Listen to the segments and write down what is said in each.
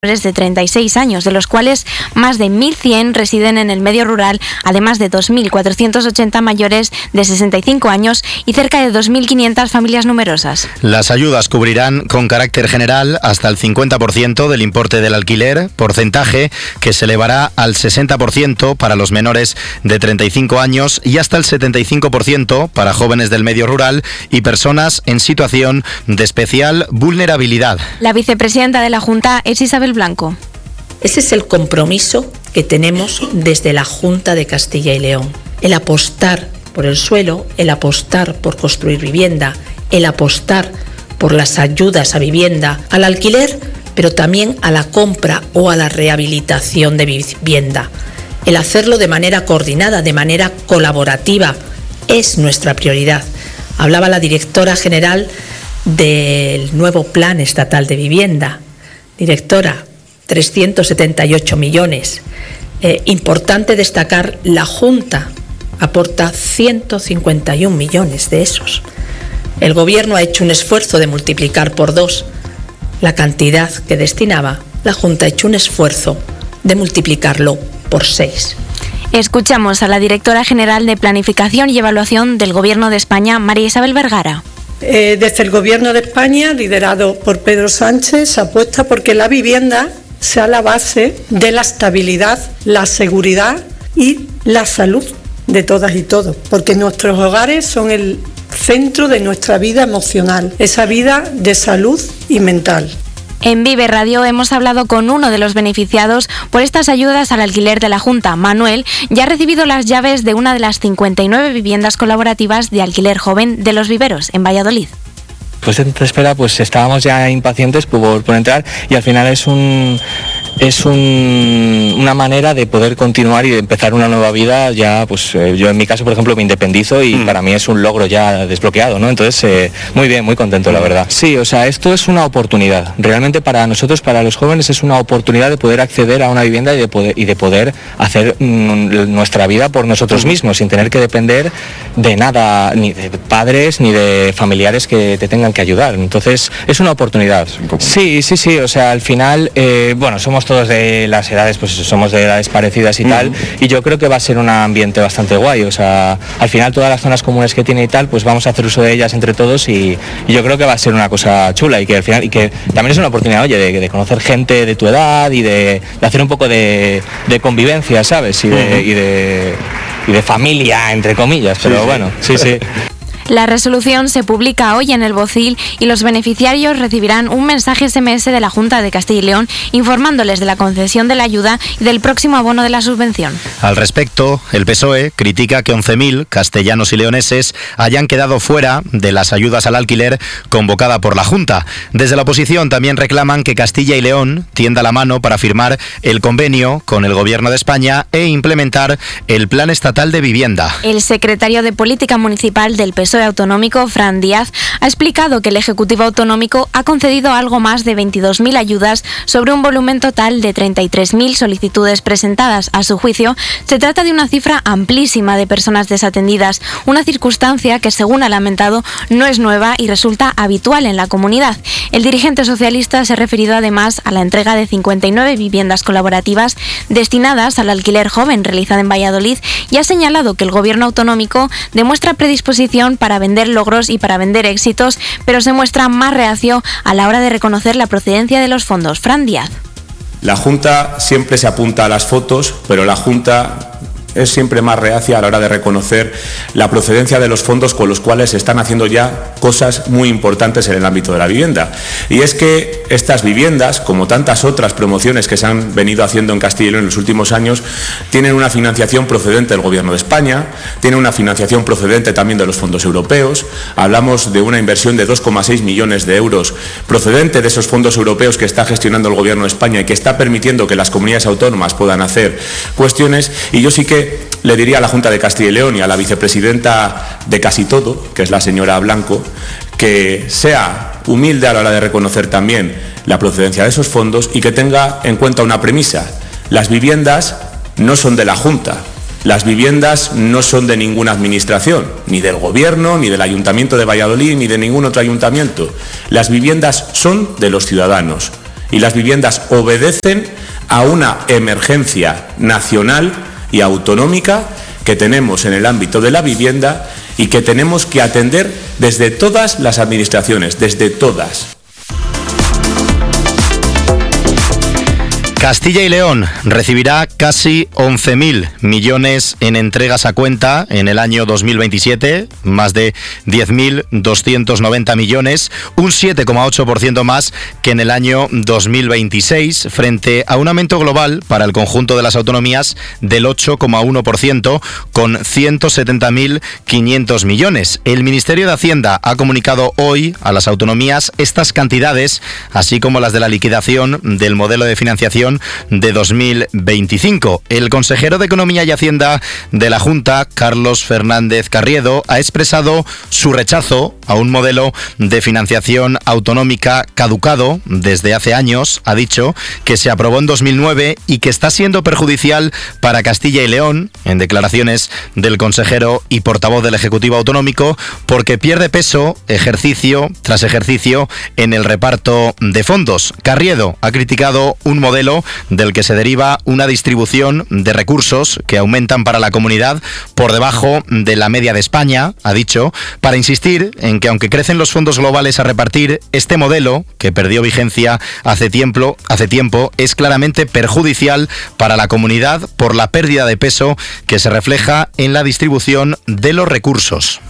de 36 años, de los cuales más de 1.100 residen en el medio rural, además de 2.480 mayores de 65 años y cerca de 2.500 familias numerosas. Las ayudas cubrirán con carácter general hasta el 50% del importe del alquiler, porcentaje que se elevará al 60% para los menores de 35 años y hasta el 75% para jóvenes del medio rural y personas en situación de especial vulnerabilidad. La vicepresidenta de la Junta es Isabel Blanco. Ese es el compromiso que tenemos desde la Junta de Castilla y León. El apostar por el suelo, el apostar por construir vivienda, el apostar por las ayudas a vivienda, al alquiler, pero también a la compra o a la rehabilitación de vivienda. El hacerlo de manera coordinada, de manera colaborativa, es nuestra prioridad. Hablaba la directora general del nuevo Plan Estatal de Vivienda. Directora, 378 millones. Importante destacar, la Junta aporta 151 millones de esos. El Gobierno ha hecho un esfuerzo de multiplicar por 2 la cantidad que destinaba. La Junta ha hecho un esfuerzo de multiplicarlo por 6. Escuchamos a la directora general de Planificación y Evaluación del Gobierno de España, María Isabel Vergara. Desde el Gobierno de España, liderado por Pedro Sánchez, se apuesta porque la vivienda sea la base de la estabilidad, la seguridad y la salud de todas y todos, porque nuestros hogares son el centro de nuestra vida emocional, esa vida de salud y mental. En Vive Radio hemos hablado con uno de los beneficiados por estas ayudas al alquiler de la Junta. Manuel ya ha recibido las llaves de una de las 59 viviendas colaborativas de alquiler joven de Los Viveros, en Valladolid. Pues en espera, pues estábamos ya impacientes por entrar y al final es una manera de poder continuar y de empezar una nueva vida. Ya, pues yo en mi caso, por ejemplo, me independizo y para mí es un logro ya desbloqueado, ¿no? Entonces, muy bien, muy contento, la verdad. Sí, o sea, esto es una oportunidad. Realmente para nosotros, para los jóvenes, es una oportunidad de poder acceder a una vivienda y de poder hacer nuestra vida por nosotros mismos, sin tener que depender de nada, ni de padres, ni de familiares que te tengan que ayudar. Entonces, es una oportunidad. Sí, o sea, al final, bueno, somos todos de las edades, pues somos de edades parecidas y tal, y yo creo que va a ser un ambiente bastante guay. O sea, al final todas las zonas comunes que tiene y tal, pues vamos a hacer uso de ellas entre todos y yo creo que va a ser una cosa chula y que al final, y que también es una oportunidad, oye, de conocer gente de tu edad y de hacer un poco de convivencia, ¿sabes? Y de familia, entre comillas, pero bueno, sí. La resolución se publica hoy en el BOCIL y los beneficiarios recibirán un mensaje SMS de la Junta de Castilla y León informándoles de la concesión de la ayuda y del próximo abono de la subvención. Al respecto, el PSOE critica que 11.000 castellanos y leoneses hayan quedado fuera de las ayudas al alquiler convocada por la Junta. Desde la oposición también reclaman que Castilla y León tienda la mano para firmar el convenio con el Gobierno de España e implementar el Plan Estatal de Vivienda. El secretario de Política Municipal del PSOE autonómico, Fran Díaz, ha explicado que el Ejecutivo Autonómico ha concedido algo más de 22.000 ayudas sobre un volumen total de 33.000 solicitudes presentadas. A su juicio, se trata de una cifra amplísima de personas desatendidas, una circunstancia que, según ha lamentado, no es nueva y resulta habitual en la comunidad. El dirigente socialista se ha referido además a la entrega de 59 viviendas colaborativas destinadas al alquiler joven realizada en Valladolid y ha señalado que el Gobierno autonómico demuestra predisposición para vender logros y para vender éxitos, pero se muestra más reacio a la hora de reconocer la procedencia de los fondos. Fran Díaz. La Junta siempre se apunta a las fotos, pero la Junta es siempre más reacia a la hora de reconocer la procedencia de los fondos con los cuales se están haciendo ya cosas muy importantes en el ámbito de la vivienda. Y es que estas viviendas, como tantas otras promociones que se han venido haciendo en Castilla y León en los últimos años, tienen una financiación procedente del Gobierno de España, tienen una financiación procedente también de los fondos europeos. Hablamos de una inversión de 2,6 millones de euros procedente de esos fondos europeos que está gestionando el Gobierno de España y que está permitiendo que las comunidades autónomas puedan hacer cuestiones. Y yo sí que le diría a la Junta de Castilla y León y a la vicepresidenta de casi todo, que es la señora Blanco, que sea humilde a la hora de reconocer también la procedencia de esos fondos y que tenga en cuenta una premisa: las viviendas no son de la Junta, las viviendas no son de ninguna administración, ni del Gobierno, ni del Ayuntamiento de Valladolid, ni de ningún otro ayuntamiento. Las viviendas son de los ciudadanos. y las viviendas obedecen a una emergencia nacional y autonómica que tenemos en el ámbito de la vivienda y que tenemos que atender desde todas las administraciones, desde todas. Castilla y León recibirá casi 11.000 millones en entregas a cuenta en el año 2027, más de 10.290 millones, un 7,8% más que en el año 2026, frente a un aumento global para el conjunto de las autonomías del 8,1%, con 170.500 millones. El Ministerio de Hacienda ha comunicado hoy a las autonomías estas cantidades, así como las de la liquidación del modelo de financiación de 2025. El consejero de Economía y Hacienda de la Junta, Carlos Fernández Carriedo, ha expresado su rechazo a un modelo de financiación autonómica caducado desde hace años. Ha dicho que se aprobó en 2009 y que está siendo perjudicial para Castilla y León, en declaraciones del consejero y portavoz del Ejecutivo Autonómico, porque pierde peso ejercicio tras ejercicio en el reparto de fondos. Carriedo ha criticado un modelo del que se deriva una distribución de recursos que aumentan para la comunidad por debajo de la media de España, ha dicho, para insistir en que aunque crecen los fondos globales a repartir, este modelo, que perdió vigencia hace tiempo, es claramente perjudicial para la comunidad por la pérdida de peso que se refleja en la distribución de los recursos.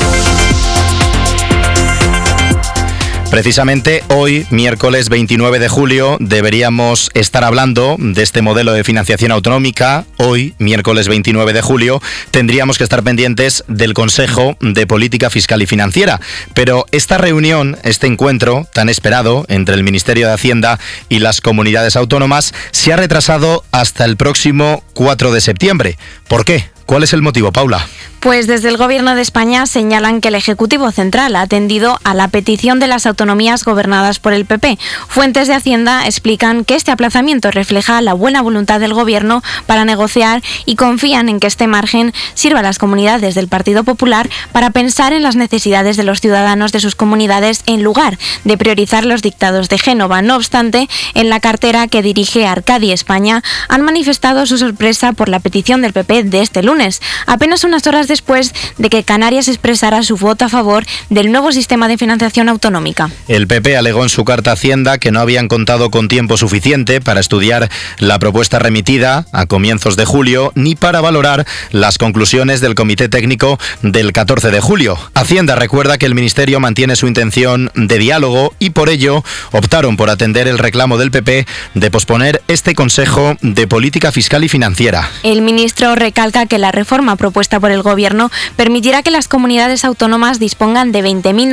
Precisamente hoy, miércoles 29 de julio, deberíamos estar hablando de este modelo de financiación autonómica. Hoy, miércoles 29 de julio, tendríamos que estar pendientes del Consejo de Política Fiscal y Financiera. Pero esta reunión, este encuentro tan esperado entre el Ministerio de Hacienda y las comunidades autónomas, se ha retrasado hasta el próximo 4 de septiembre. ¿Por qué? ¿Cuál es el motivo, Paula? Pues desde el Gobierno de España señalan que el Ejecutivo Central ha atendido a la petición de las autonomías gobernadas por el PP. Fuentes de Hacienda explican que este aplazamiento refleja la buena voluntad del Gobierno para negociar y confían en que este margen sirva a las comunidades del Partido Popular para pensar en las necesidades de los ciudadanos de sus comunidades en lugar de priorizar los dictados de Génova. No obstante, en la cartera que dirige Arcadi España han manifestado su sorpresa por la petición del PP de este lunes, apenas unas horas después de que Canarias expresara su voto a favor del nuevo sistema de financiación autonómica. El PP alegó en su carta a Hacienda que no habían contado con tiempo suficiente para estudiar la propuesta remitida a comienzos de julio ni para valorar las conclusiones del Comité Técnico del 14 de julio. Hacienda recuerda que el Ministerio mantiene su intención de diálogo y por ello optaron por atender el reclamo del PP de posponer este Consejo de Política Fiscal y Financiera. El ministro recalca que la reforma propuesta por el Gobierno permitirá que las comunidades autónomas dispongan de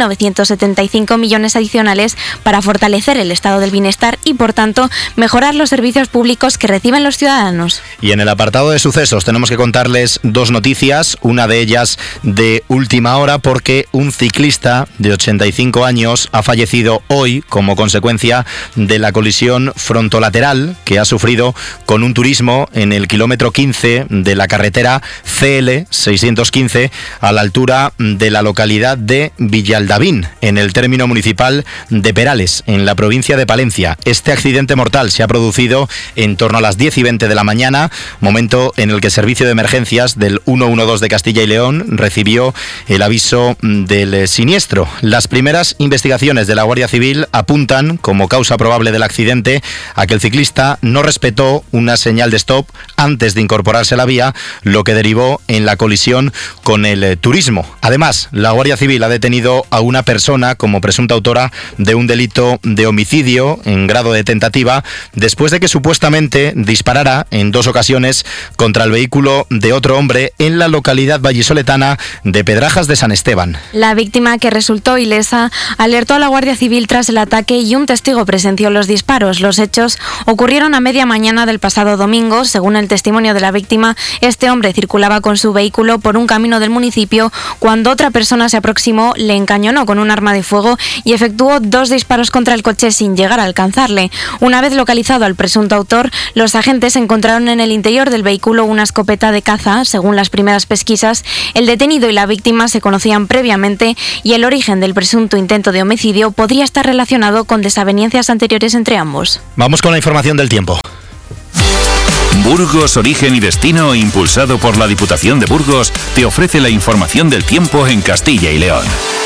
20.975 millones adicionales para fortalecer el estado del bienestar y, por tanto, mejorar los servicios públicos que reciben los ciudadanos. Y en el apartado de sucesos tenemos que contarles dos noticias, una de ellas de última hora porque un ciclista de 85 años ha fallecido hoy como consecuencia de la colisión frontolateral que ha sufrido con un turismo en el kilómetro 15 de la carretera CL 615 a la altura de la localidad de Villaldavín, en el término municipal de Perales, en la provincia de Palencia. Este accidente mortal se ha producido en torno a las 10:20 de la mañana, momento en el que el servicio de emergencias del 112 de Castilla y León recibió el aviso del siniestro. Las primeras investigaciones de la Guardia Civil apuntan como causa probable del accidente a que el ciclista no respetó una señal de stop antes de incorporarse a la vía, lo que derivó en la colisión con el turismo. Además, la Guardia Civil ha detenido a una persona como presunta autora de un delito de homicidio en grado de tentativa después de que supuestamente disparara en 2 ocasiones contra el vehículo de otro hombre en la localidad vallisoletana de Pedrajas de San Esteban. La víctima, que resultó ilesa, alertó a la Guardia Civil tras el ataque y un testigo presenció los disparos. Los hechos ocurrieron a media mañana del pasado domingo. Según el testimonio de la víctima, este hombre circulaba con su vehículo por un camino del municipio cuando otra persona se aproximó, le encañonó con un arma de fuego y efectuó 2 disparos contra el coche sin llegar a alcanzarle. Una vez localizado al presunto autor, los agentes encontraron en el interior del vehículo una escopeta de caza. Según las primeras pesquisas, el detenido y la víctima se conocían previamente y el origen del presunto intento de homicidio podría estar relacionado con desavenencias anteriores entre ambos. Vamos con la información del tiempo. Burgos, Origen y Destino, impulsado por la Diputación de Burgos, te ofrece la información del tiempo en Castilla y León.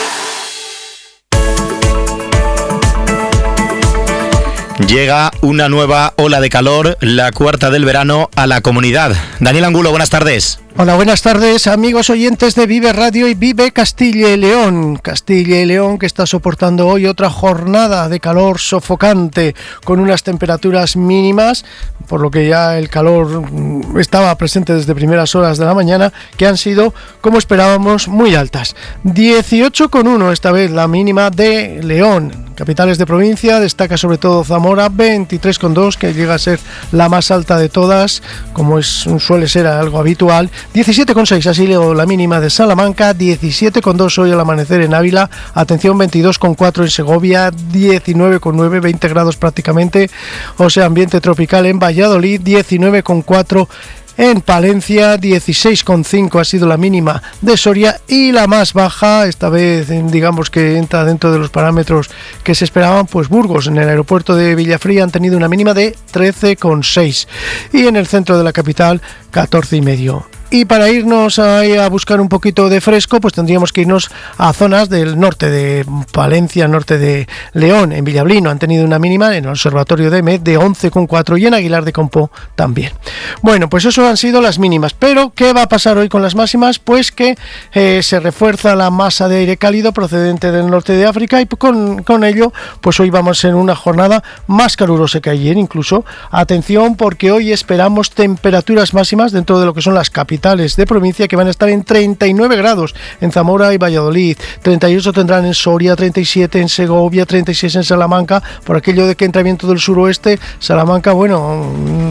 Llega una nueva ola de calor, la cuarta del verano, a la comunidad. Daniel Angulo, buenas tardes. Hola, buenas tardes, amigos oyentes de Vive Radio y Vive Castilla y León. Castilla y León que está soportando hoy otra jornada de calor sofocante con unas temperaturas mínimas, por lo que ya el calor estaba presente desde primeras horas de la mañana, que han sido, como esperábamos, muy altas. 18,1 esta vez la mínima de León. Capitales de provincia, destaca sobre todo Zamora, 23,2, que llega a ser la más alta de todas, como suele ser algo habitual. 17,6 ha sido la mínima de Salamanca, 17,2 hoy al amanecer en Ávila, atención, 22,4 en Segovia, 19,9, 20 grados prácticamente, o sea, ambiente tropical en Valladolid, 19,4 en Palencia, 16,5 ha sido la mínima de Soria y la más baja, esta vez digamos que entra dentro de los parámetros que se esperaban, pues Burgos, en el aeropuerto de Villafría han tenido una mínima de 13,6 y en el centro de la capital 14,5. Y para irnos a buscar un poquito de fresco, pues tendríamos que irnos a zonas del norte de Palencia, norte de León. En Villablino han tenido una mínima, en el Observatorio de Met, de 11,4 y en Aguilar de Campoo también. Bueno, pues eso han sido las mínimas. Pero, ¿qué va a pasar hoy con las máximas? Pues que se refuerza la masa de aire cálido procedente del norte de África y con ello, pues hoy vamos en una jornada más calurosa que ayer incluso. Atención, porque hoy esperamos temperaturas máximas dentro de lo que son las capitales de provincia que van a estar en 39 grados en Zamora y Valladolid, 38 tendrán en Soria, 37 en Segovia, 36 en Salamanca, por aquello de que entra viento del suroeste. Salamanca, bueno,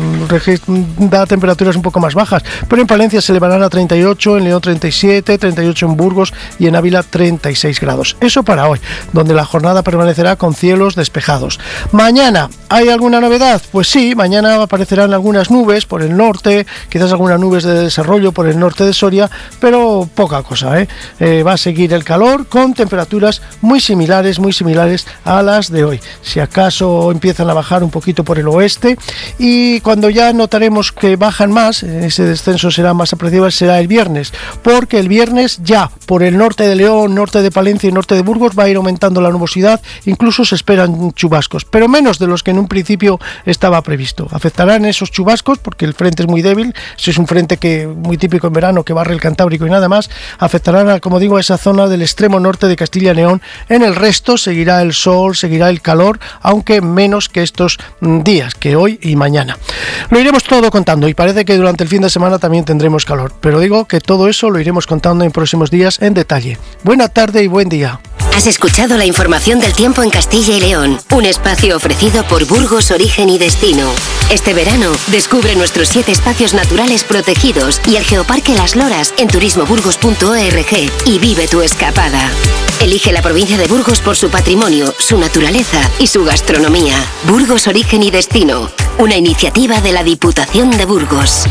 da temperaturas un poco más bajas, pero en Palencia se elevarán a 38, en León 37, 38 en Burgos y en Ávila 36 grados. Eso para hoy, donde la jornada permanecerá con cielos despejados. Mañana, ¿hay alguna novedad? Pues sí, mañana aparecerán algunas nubes por el norte, quizás algunas nubes de desarrollo por el norte de Soria, pero poca cosa, va a seguir el calor con temperaturas muy similares a las de hoy. Si acaso empiezan a bajar un poquito por el oeste, y cuando ya notaremos que bajan más, ese descenso será más apreciable, será el viernes, porque el viernes ya por el norte de León, norte de Palencia y norte de Burgos va a ir aumentando la nubosidad, incluso se esperan chubascos, pero menos de los que en un principio estaba previsto. Afectarán esos chubascos porque el frente es muy débil, ese es un frente que muy típico en verano que barre el Cantábrico y nada más, afectarán, como digo, a esa zona del extremo norte de Castilla y León. En el resto seguirá el sol, seguirá el calor, aunque menos que estos días, que hoy y mañana. Lo iremos todo contando y parece que durante el fin de semana también tendremos calor, pero digo que todo eso lo iremos contando en próximos días en detalle. Buena tarde y buen día. Has escuchado la información del tiempo en Castilla y León, un espacio ofrecido por Burgos, Origen y Destino. Este verano, descubre nuestros 7 espacios naturales protegidos y el Geoparque Las Loras en turismoburgos.org y vive tu escapada. Elige la provincia de Burgos por su patrimonio, su naturaleza y su gastronomía. Burgos, Origen y Destino, una iniciativa de la Diputación de Burgos.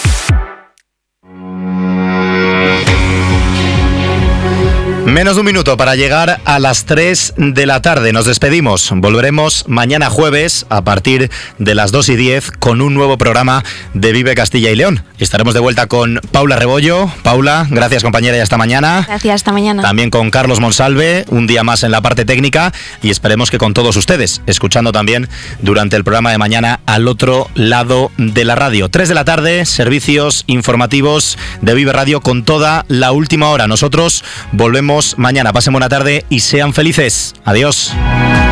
Menos de un minuto para llegar a las 3 de la tarde. Nos despedimos. Volveremos mañana jueves a partir de las 2:10 con un nuevo programa de Vive Castilla y León. Estaremos de vuelta con Paula Rebollo. Paula, gracias compañera y hasta mañana. Gracias, hasta mañana. También con Carlos Monsalve, un día más en la parte técnica y esperemos que con todos ustedes, escuchando también durante el programa de mañana al otro lado de la radio. 3 de la tarde, servicios informativos de Vive Radio con toda la última hora. Nosotros volvemos mañana. Pasen buena tarde y sean felices. Adiós.